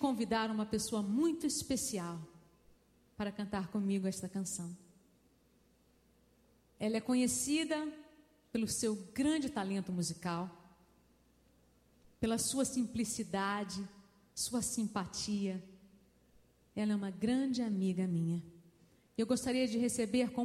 convidar uma pessoa muito especial para cantar comigo esta canção. Ela é conhecida pelo seu grande talento musical, pela sua simplicidade, sua simpatia. Ela é uma grande amiga minha. Eu gostaria de receber com